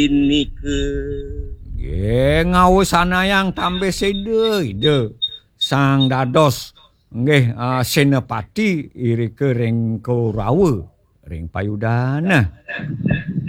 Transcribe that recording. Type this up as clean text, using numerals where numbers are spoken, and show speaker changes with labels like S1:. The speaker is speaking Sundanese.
S1: ini ke
S2: ngawu sanayang tambe sede sang dados nggih senepati iri ke ring Korawa ring payudana